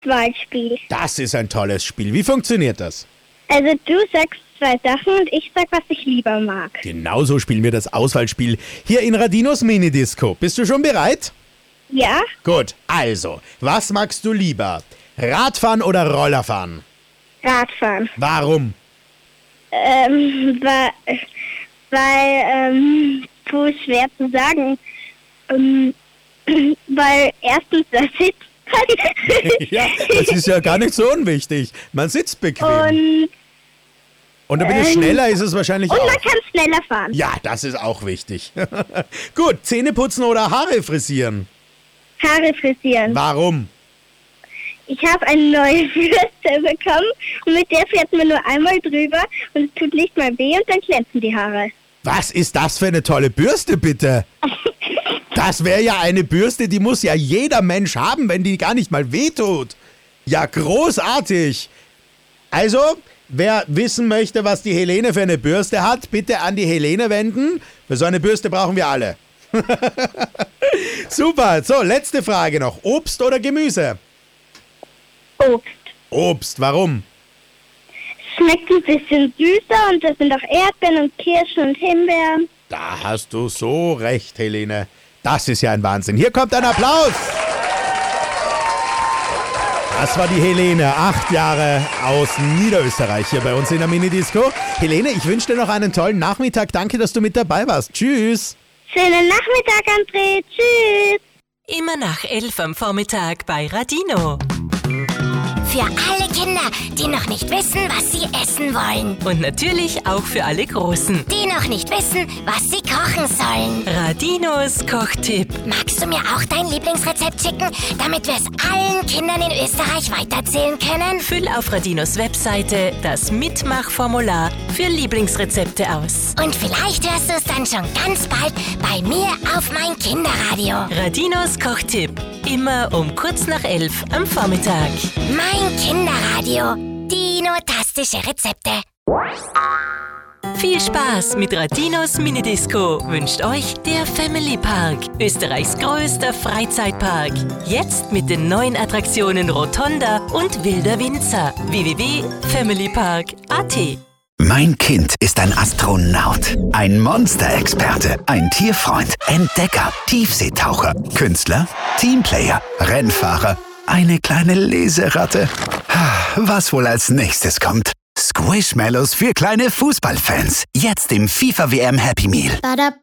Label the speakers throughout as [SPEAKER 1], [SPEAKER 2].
[SPEAKER 1] Wortspiel.
[SPEAKER 2] Das ist ein tolles Spiel. Wie funktioniert das?
[SPEAKER 1] Also du sagst 2 Sachen und ich sag, was ich lieber mag.
[SPEAKER 2] Genauso spielen wir das Auswahlspiel hier in Radinos Minidisco. Bist du schon bereit?
[SPEAKER 1] Ja?
[SPEAKER 2] Gut, also, was magst du lieber? Radfahren oder Rollerfahren?
[SPEAKER 1] Radfahren.
[SPEAKER 2] Warum?
[SPEAKER 1] Weil schwer zu sagen. Weil erstens da sitzt man.
[SPEAKER 2] Ja, das ist ja gar nicht so unwichtig. Man sitzt bequem. Und ein bisschen schneller ist es wahrscheinlich auch.
[SPEAKER 1] Und man kann schneller fahren.
[SPEAKER 2] Ja, das ist auch wichtig. Gut, Zähne putzen oder Haare frisieren?
[SPEAKER 1] Haare frisieren.
[SPEAKER 2] Warum?
[SPEAKER 1] Ich habe eine neue Bürste bekommen und mit der fährt man nur einmal drüber und es tut nicht mal weh und dann glänzen die Haare.
[SPEAKER 2] Was ist das für eine tolle Bürste, bitte? Das wäre ja eine Bürste, die muss ja jeder Mensch haben, wenn die gar nicht mal wehtut. Ja, großartig. Also, wer wissen möchte, was die Helene für eine Bürste hat, bitte an die Helene wenden. Für so eine Bürste brauchen wir alle. Super. So, letzte Frage noch. Obst oder Gemüse?
[SPEAKER 1] Obst.
[SPEAKER 2] Obst, warum?
[SPEAKER 1] Schmeckt ein bisschen süßer und da sind auch Erdbeeren und Kirschen und Himbeeren.
[SPEAKER 2] Da hast du so recht, Helene. Das ist ja ein Wahnsinn. Hier kommt ein Applaus. Das war die Helene, 8 Jahre aus Niederösterreich hier bei uns in der Minidisco. Helene, ich wünsche dir noch einen tollen Nachmittag. Danke, dass du mit dabei warst. Tschüss.
[SPEAKER 1] Schönen Nachmittag, André. Tschüss.
[SPEAKER 3] Immer nach 11 am Vormittag bei Radino.
[SPEAKER 4] Für alle Kinder, die noch nicht wissen, was sie essen wollen.
[SPEAKER 3] Und natürlich auch für alle Großen.
[SPEAKER 4] Die noch nicht wissen, was sie kochen sollen.
[SPEAKER 3] Radinos Kochtipp.
[SPEAKER 4] Magst du mir auch dein Lieblingsrezept schicken, damit wir es allen Kindern in Österreich weiterzählen können?
[SPEAKER 3] Füll auf Radinos Webseite das Mitmachformular für Lieblingsrezepte aus.
[SPEAKER 4] Und vielleicht hörst du es dann schon ganz bald bei mir auf mein Kinderradio.
[SPEAKER 3] Radinos Kochtipp. Immer um kurz nach 11 am Vormittag.
[SPEAKER 4] Mein Kinderradio. Dino-tastische Rezepte.
[SPEAKER 3] Viel Spaß mit Radinos Minidisco wünscht euch der Family Park, Österreichs größter Freizeitpark. Jetzt mit den neuen Attraktionen Rotonda und Wilder Winzer. www.familypark.at.
[SPEAKER 5] Mein Kind ist ein Astronaut, ein Monsterexperte, ein Tierfreund, Entdecker, Tiefseetaucher, Künstler, Teamplayer, Rennfahrer, eine kleine Leseratte. Was wohl als nächstes kommt? Squishmallows für kleine Fußballfans. Jetzt im FIFA-WM Happy Meal.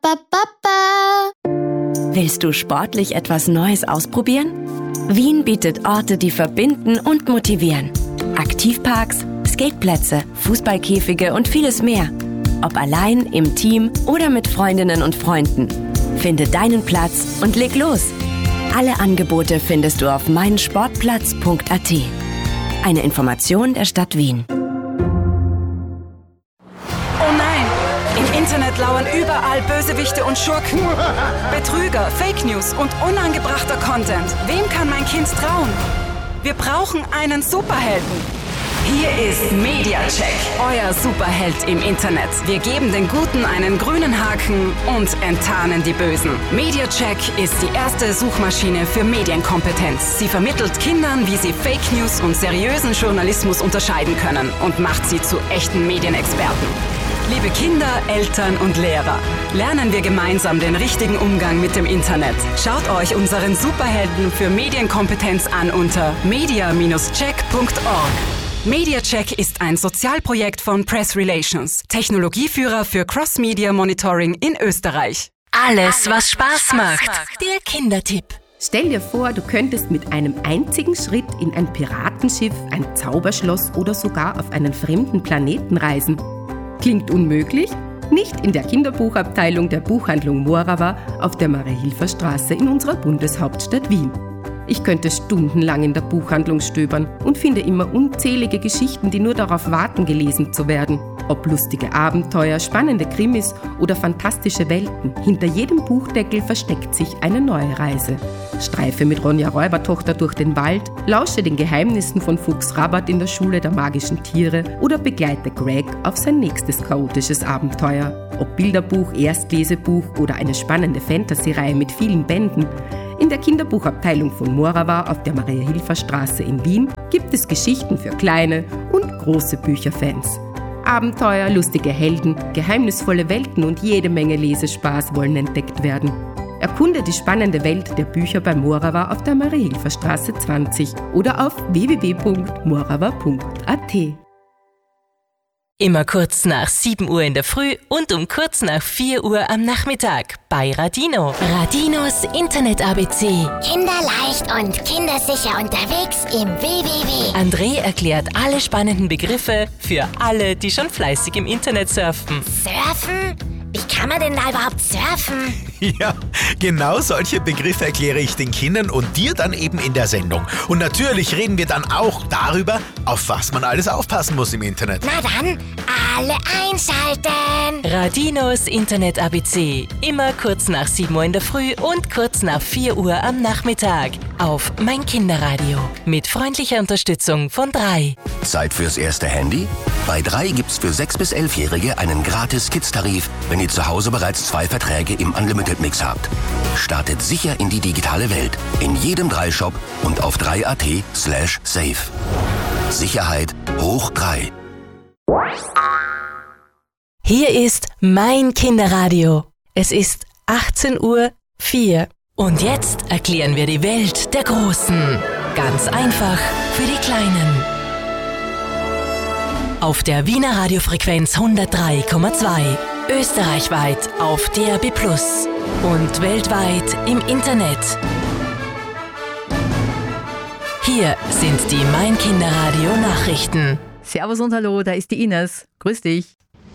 [SPEAKER 6] Willst du sportlich etwas Neues ausprobieren? Wien bietet Orte, die verbinden und motivieren. Aktivparks, Skateplätze, Fußballkäfige und vieles mehr. Ob allein, im Team oder mit Freundinnen und Freunden. Finde deinen Platz und leg los. Alle Angebote findest du auf meinsportplatz.at. Eine Information der Stadt Wien.
[SPEAKER 7] Oh nein! Im Internet lauern überall Bösewichte und Schurken. Betrüger, Fake News und unangebrachter Content. Wem kann mein Kind trauen? Wir brauchen einen Superhelden. Hier ist Mediacheck, euer Superheld im Internet. Wir geben den Guten einen grünen Haken und enttarnen die Bösen. Mediacheck ist die erste Suchmaschine für Medienkompetenz. Sie vermittelt Kindern, wie sie Fake News und seriösen Journalismus unterscheiden können und macht sie zu echten Medienexperten. Liebe Kinder, Eltern und Lehrer, lernen wir gemeinsam den richtigen Umgang mit dem Internet. Schaut euch unseren Superhelden für Medienkompetenz an unter media-check.org. Mediacheck ist ein Sozialprojekt von Press Relations, Technologieführer für Cross-Media-Monitoring in Österreich.
[SPEAKER 3] Alles, was Spaß macht. Der Kindertipp.
[SPEAKER 8] Stell dir vor, du könntest mit einem einzigen Schritt in ein Piratenschiff, ein Zauberschloss oder sogar auf einen fremden Planeten reisen. Klingt unmöglich? Nicht in der Kinderbuchabteilung der Buchhandlung Morava auf der Marie-Hilfer-Straße in unserer Bundeshauptstadt Wien. Ich könnte stundenlang in der Buchhandlung stöbern und finde immer unzählige Geschichten, die nur darauf warten, gelesen zu werden. Ob lustige Abenteuer, spannende Krimis oder fantastische Welten, hinter jedem Buchdeckel versteckt sich eine neue Reise. Streife mit Ronja Räubertochter durch den Wald, lausche den Geheimnissen von Fuchs Rabat in der Schule der magischen Tiere oder begleite Greg auf sein nächstes chaotisches Abenteuer. Ob Bilderbuch, Erstlesebuch oder eine spannende Fantasy-Reihe mit vielen Bänden, In der Kinderbuchabteilung von Morawa auf der Maria-Hilfer-Straße in Wien gibt es Geschichten für kleine und große Bücherfans. Abenteuer, lustige Helden, geheimnisvolle Welten und jede Menge Lesespaß wollen entdeckt werden. Erkunde die spannende Welt der Bücher bei Morawa auf der Maria-Hilfer-Straße 20 oder auf www.morawa.at.
[SPEAKER 3] Immer kurz nach 7 Uhr in der Früh und um kurz nach 4 Uhr am Nachmittag bei Radino.
[SPEAKER 4] Radinos Internet-ABC. Kinderleicht und kindersicher unterwegs im WWW.
[SPEAKER 3] André erklärt alle spannenden Begriffe für alle, die schon fleißig im Internet surfen.
[SPEAKER 4] Surfen? Wie kann man denn da überhaupt surfen?
[SPEAKER 2] Ja, genau solche Begriffe erkläre ich den Kindern und dir dann eben in der Sendung. Und natürlich reden wir dann auch darüber, auf was man alles aufpassen muss im Internet.
[SPEAKER 4] Na dann, alle einschalten!
[SPEAKER 3] Radinos Internet ABC. Immer kurz nach 7 Uhr in der Früh und kurz nach 4 Uhr am Nachmittag. Auf Mein Kinderradio. Mit freundlicher Unterstützung von 3.
[SPEAKER 9] Zeit fürs erste Handy? Bei 3 gibt's für 6- bis 11-Jährige einen gratis Kids-Tarif, wenn ihr zu Hause bereits 2 Verträge im Unlimited-Mix habt. Startet sicher in die digitale Welt. In jedem 3-Shop und auf 3.at/safe. Sicherheit hoch 3.
[SPEAKER 3] Hier ist Mein Kinderradio. Es ist 18:04 Uhr. Und jetzt erklären wir die Welt der Großen. Ganz einfach für die Kleinen. Auf der Wiener Radiofrequenz 103,2. Österreichweit auf DAB+ und weltweit im Internet. Hier sind die Mein Kinderradio Nachrichten.
[SPEAKER 10] Servus und hallo, da ist die Ines. Grüß dich.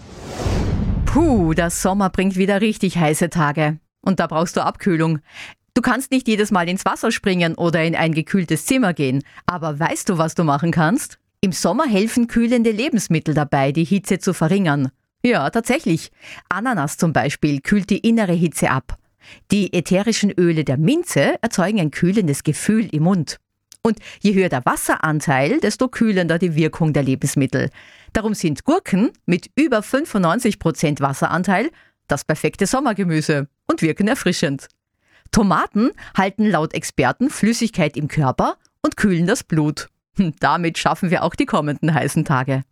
[SPEAKER 10] Puh, der Sommer bringt wieder richtig heiße Tage. Und da brauchst du Abkühlung. Du kannst nicht jedes Mal ins Wasser springen oder in ein gekühltes Zimmer gehen. Aber weißt du, was du machen kannst? Im Sommer helfen kühlende Lebensmittel dabei, die Hitze zu verringern. Ja, tatsächlich. Ananas zum Beispiel kühlt die innere Hitze ab. Die ätherischen Öle der Minze erzeugen ein kühlendes Gefühl im Mund. Und je höher der Wasseranteil, desto kühlender die Wirkung der Lebensmittel. Darum sind Gurken mit über 95% Wasseranteil das perfekte Sommergemüse und wirken erfrischend. Tomaten halten laut Experten Flüssigkeit im Körper und kühlen das Blut. Damit schaffen wir auch die kommenden heißen Tage.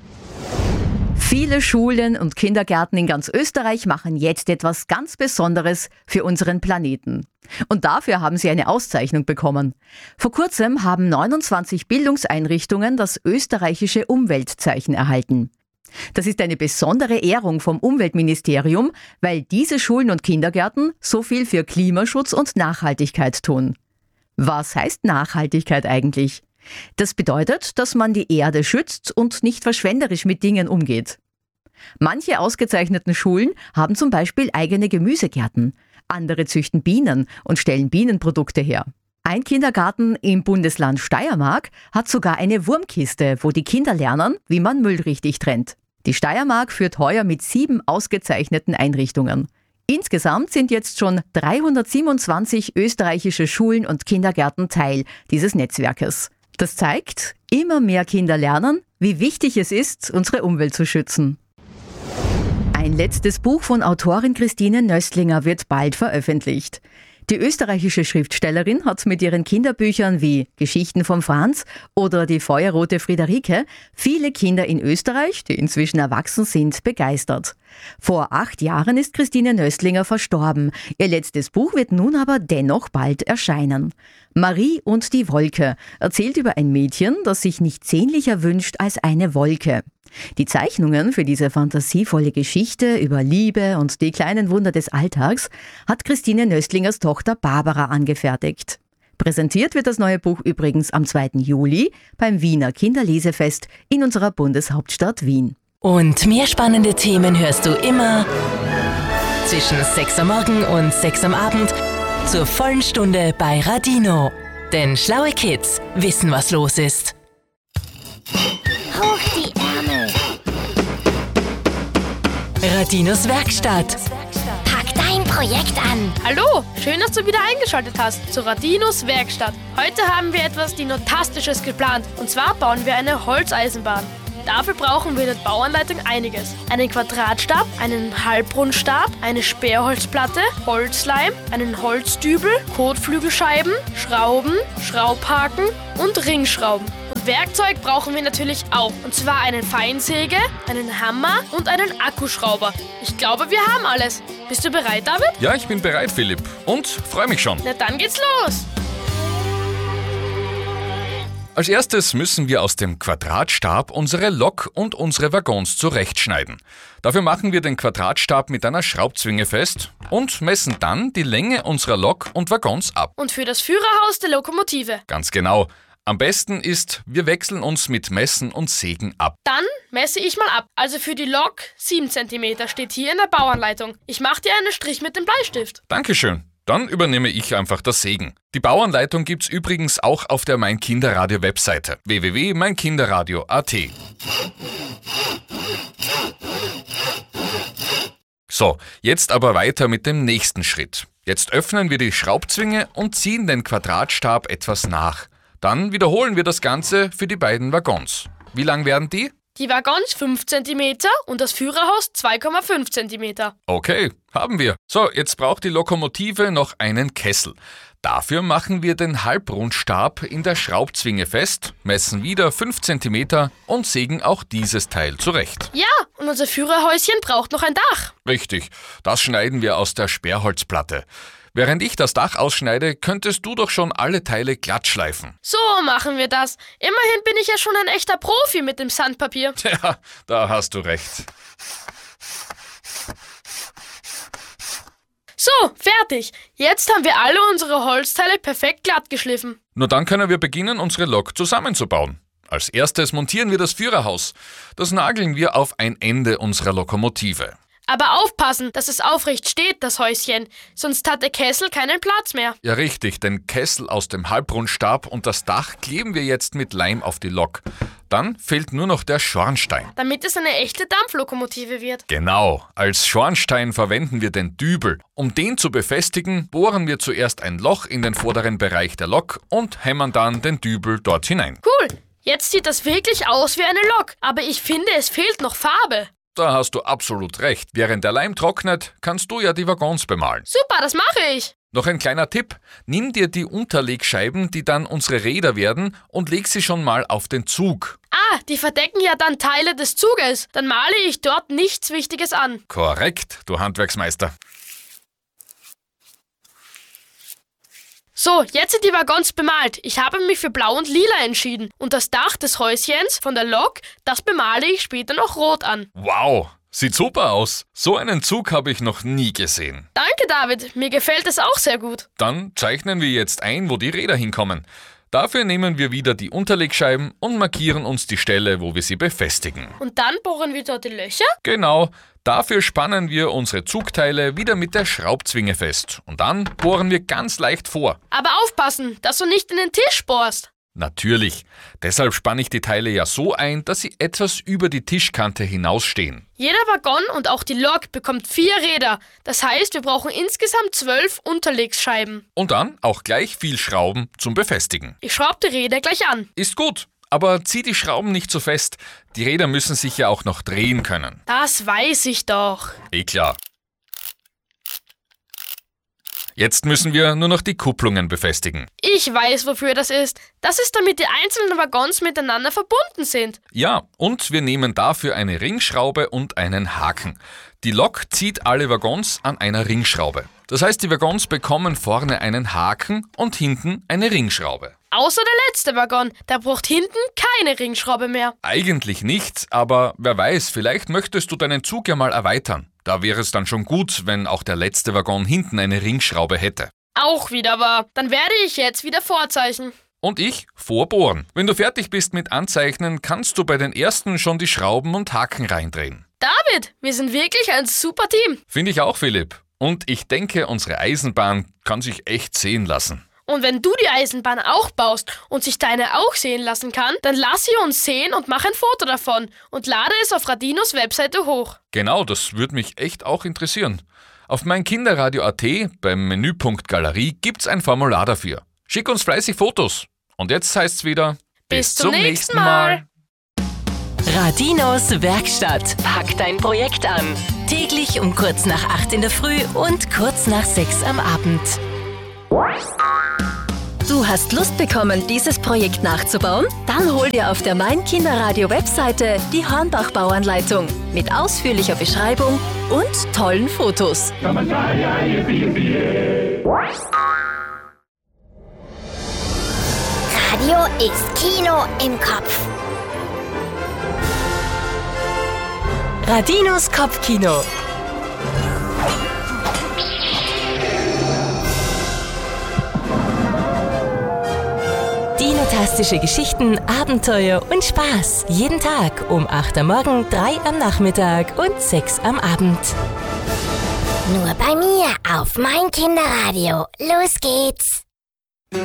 [SPEAKER 10] Viele Schulen und Kindergärten in ganz Österreich machen jetzt etwas ganz Besonderes für unseren Planeten. Und dafür haben sie eine Auszeichnung bekommen. Vor kurzem haben 29 Bildungseinrichtungen das österreichische Umweltzeichen erhalten. Das ist eine besondere Ehrung vom Umweltministerium, weil diese Schulen und Kindergärten so viel für Klimaschutz und Nachhaltigkeit tun. Was heißt Nachhaltigkeit eigentlich? Das bedeutet, dass man die Erde schützt und nicht verschwenderisch mit Dingen umgeht. Manche ausgezeichneten Schulen haben zum Beispiel eigene Gemüsegärten. Andere züchten Bienen und stellen Bienenprodukte her. Ein Kindergarten im Bundesland Steiermark hat sogar eine Wurmkiste, wo die Kinder lernen, wie man Müll richtig trennt. Die Steiermark führt heuer mit 7 ausgezeichneten Einrichtungen. Insgesamt sind jetzt schon 327 österreichische Schulen und Kindergärten Teil dieses Netzwerkes. Das zeigt, immer mehr Kinder lernen, wie wichtig es ist, unsere Umwelt zu schützen. Ein letztes Buch von Autorin Christine Nöstlinger wird bald veröffentlicht. Die österreichische Schriftstellerin hat mit ihren Kinderbüchern wie Geschichten von Franz oder Die feuerrote Friederike viele Kinder in Österreich, die inzwischen erwachsen sind, begeistert. Vor 8 Jahren ist Christine Nöstlinger verstorben. Ihr letztes Buch wird nun aber dennoch bald erscheinen. Marie und die Wolke erzählt über ein Mädchen, das sich nichts sehnlicher wünscht als eine Wolke. Die Zeichnungen für diese fantasievolle Geschichte über Liebe und die kleinen Wunder des Alltags hat Christine Nöstlingers Tochter Barbara angefertigt. Präsentiert wird das neue Buch übrigens am 2. Juli beim Wiener Kinderlesefest in unserer Bundeshauptstadt Wien.
[SPEAKER 3] Und mehr spannende Themen hörst du immer zwischen 6 am Morgen und 6 am Abend zur vollen Stunde bei Radino. Denn schlaue Kids wissen, was los ist.
[SPEAKER 4] Hoch die Ärmel.
[SPEAKER 3] Radinos Werkstatt.
[SPEAKER 4] Pack dein Projekt an.
[SPEAKER 11] Hallo, schön, dass du wieder eingeschaltet hast zu Radinos Werkstatt. Heute haben wir etwas Dinotastisches geplant. Und zwar bauen wir eine Holzeisenbahn. Dafür brauchen wir in der Bauanleitung einiges. Einen Quadratstab, einen Halbrundstab, eine Sperrholzplatte, Holzleim, einen Holzdübel, Kotflügelscheiben, Schrauben, Schraubhaken und Ringschrauben. Und Werkzeug brauchen wir natürlich auch. Und zwar einen Feinsäge, einen Hammer und einen Akkuschrauber. Ich glaube, wir haben alles. Bist du bereit, David?
[SPEAKER 12] Ja, ich bin bereit, Philipp. Und freue mich schon.
[SPEAKER 11] Na, dann geht's los.
[SPEAKER 12] Als erstes müssen wir aus dem Quadratstab unsere Lok und unsere Waggons zurechtschneiden. Dafür machen wir den Quadratstab mit einer Schraubzwinge fest und messen dann die Länge unserer Lok und Waggons ab.
[SPEAKER 11] Und für das Führerhaus der Lokomotive.
[SPEAKER 12] Ganz genau. Am besten ist, wir wechseln uns mit Messen und Sägen ab.
[SPEAKER 11] Dann messe ich mal ab. Also für die Lok 7 cm steht hier in der Bauanleitung. Ich mache dir einen Strich mit dem Bleistift.
[SPEAKER 12] Dankeschön. Dann übernehme ich einfach das Sägen. Die Bauanleitung gibt's übrigens auch auf der Mein Kinderradio Webseite www.meinkinderradio.at. So, jetzt aber weiter mit dem nächsten Schritt. Jetzt öffnen wir die Schraubzwinge und ziehen den Quadratstab etwas nach. Dann wiederholen wir das Ganze für die beiden Waggons. Wie lang werden die?
[SPEAKER 11] Die Waggons 5 cm und das Führerhaus 2,5 cm.
[SPEAKER 12] Okay, haben wir. So, jetzt braucht die Lokomotive noch einen Kessel. Dafür machen wir den Halbrundstab in der Schraubzwinge fest, messen wieder 5 cm und sägen auch dieses Teil zurecht.
[SPEAKER 11] Ja, und unser Führerhäuschen braucht noch ein Dach.
[SPEAKER 12] Richtig, das schneiden wir aus der Sperrholzplatte. Während ich das Dach ausschneide, könntest du doch schon alle Teile glatt schleifen.
[SPEAKER 11] So machen wir das. Immerhin bin ich ja schon ein echter Profi mit dem Sandpapier.
[SPEAKER 12] Ja, da hast du recht.
[SPEAKER 11] So, fertig. Jetzt haben wir alle unsere Holzteile perfekt glatt geschliffen.
[SPEAKER 12] Nur dann können wir beginnen, unsere Lok zusammenzubauen. Als erstes montieren wir das Führerhaus. Das nageln wir auf ein Ende unserer Lokomotive.
[SPEAKER 11] Aber aufpassen, dass es aufrecht steht, das Häuschen. Sonst hat der Kessel keinen Platz mehr.
[SPEAKER 12] Ja, richtig. Den Kessel aus dem Halbrundstab und das Dach kleben wir jetzt mit Leim auf die Lok. Dann fehlt nur noch der Schornstein.
[SPEAKER 11] Damit es eine echte Dampflokomotive wird.
[SPEAKER 12] Genau. Als Schornstein verwenden wir den Dübel. Um den zu befestigen, bohren wir zuerst ein Loch in den vorderen Bereich der Lok und hämmern dann den Dübel dort hinein.
[SPEAKER 11] Cool. Jetzt sieht das wirklich aus wie eine Lok. Aber ich finde, es fehlt noch Farbe.
[SPEAKER 12] Da hast du absolut recht. Während der Leim trocknet, kannst du ja die Waggons bemalen.
[SPEAKER 11] Super, das mache ich.
[SPEAKER 12] Noch ein kleiner Tipp. Nimm dir die Unterlegscheiben, die dann unsere Räder werden, und leg sie schon mal auf den Zug.
[SPEAKER 11] Ah, die verdecken ja dann Teile des Zuges. Dann male ich dort nichts Wichtiges an.
[SPEAKER 12] Korrekt, du Handwerksmeister.
[SPEAKER 11] So, jetzt sind die Waggons bemalt. Ich habe mich für Blau und Lila entschieden. Und das Dach des Häuschens von der Lok, das bemale ich später noch rot an.
[SPEAKER 12] Wow, sieht super aus. So einen Zug habe ich noch nie gesehen.
[SPEAKER 11] Danke, David. Mir gefällt es auch sehr gut.
[SPEAKER 12] Dann zeichnen wir jetzt ein, wo die Räder hinkommen. Dafür nehmen wir wieder die Unterlegscheiben und markieren uns die Stelle, wo wir sie befestigen.
[SPEAKER 11] Und dann bohren wir dort die Löcher?
[SPEAKER 12] Genau. Dafür spannen wir unsere Zugteile wieder mit der Schraubzwinge fest. Und dann bohren wir ganz leicht vor.
[SPEAKER 11] Aber aufpassen, dass du nicht in den Tisch bohrst.
[SPEAKER 12] Natürlich. Deshalb spanne ich die Teile ja so ein, dass sie etwas über die Tischkante hinausstehen.
[SPEAKER 11] Jeder Waggon und auch die Lok bekommt 4 Räder. Das heißt, wir brauchen insgesamt 12 Unterlegscheiben.
[SPEAKER 12] Und dann auch gleich viel Schrauben zum Befestigen.
[SPEAKER 11] Ich schraube die Räder gleich an.
[SPEAKER 12] Ist gut. Aber zieh die Schrauben nicht so fest. Die Räder müssen sich ja auch noch drehen können.
[SPEAKER 11] Das weiß ich doch.
[SPEAKER 12] Klar. Jetzt müssen wir nur noch die Kupplungen befestigen.
[SPEAKER 11] Ich weiß, wofür das ist. Das ist, damit die einzelnen Waggons miteinander verbunden sind.
[SPEAKER 12] Ja, und wir nehmen dafür eine Ringschraube und einen Haken. Die Lok zieht alle Waggons an einer Ringschraube. Das heißt, die Waggons bekommen vorne einen Haken und hinten eine Ringschraube.
[SPEAKER 11] Außer der letzte Waggon, der braucht hinten keine Ringschraube mehr.
[SPEAKER 12] Eigentlich nicht, aber wer weiß, vielleicht möchtest du deinen Zug ja mal erweitern. Da wäre es dann schon gut, wenn auch der letzte Waggon hinten eine Ringschraube hätte.
[SPEAKER 11] Auch wieder wahr. Dann werde ich jetzt wieder vorzeichnen.
[SPEAKER 12] Und ich vorbohren. Wenn du fertig bist mit Anzeichnen, kannst du bei den ersten schon die Schrauben und Haken reindrehen.
[SPEAKER 11] David, wir sind wirklich ein super Team.
[SPEAKER 12] Finde ich auch, Philipp. Und ich denke, unsere Eisenbahn kann sich echt sehen lassen.
[SPEAKER 11] Und wenn du die Eisenbahn auch baust und sich deine auch sehen lassen kann, dann lass sie uns sehen und mach ein Foto davon und lade es auf Radinos Webseite hoch.
[SPEAKER 12] Genau, das würde mich echt auch interessieren. Auf meinkinderradio.at beim Menüpunkt Galerie gibt's ein Formular dafür. Schick uns fleißig Fotos. Und jetzt heißt's wieder:
[SPEAKER 11] Bis zum nächsten Mal.
[SPEAKER 3] Radinos Werkstatt. Pack dein Projekt an. Täglich um kurz nach 8 in der Früh und kurz nach 6 am Abend.
[SPEAKER 13] Du hast Lust bekommen, dieses Projekt nachzubauen? Dann hol dir auf der Mein Kinderradio Webseite die Hornbach-Bauanleitung mit ausführlicher Beschreibung und tollen Fotos.
[SPEAKER 4] Radio ist Kino im Kopf.
[SPEAKER 3] Radinos Kopfkino. Dinotastische Geschichten, Abenteuer und Spaß. Jeden Tag um 8 am Morgen, 3 am Nachmittag und 6 am Abend.
[SPEAKER 4] Nur bei mir auf Mein Kinderradio. Los geht's!